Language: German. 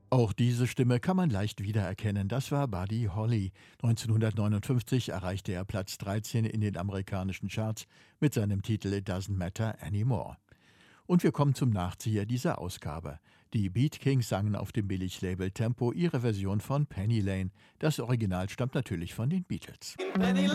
Auch diese Stimme kann man leicht wiedererkennen. Das war Buddy Holly. 1959 erreichte er Platz 13 in den amerikanischen Charts mit seinem Titel It Doesn't Matter Anymore. Und wir kommen zum Nachzieher dieser Ausgabe. Die Beat Kings sangen auf dem Billig-Label Tempo ihre Version von Penny Lane. Das Original stammt natürlich von den Beatles. Penny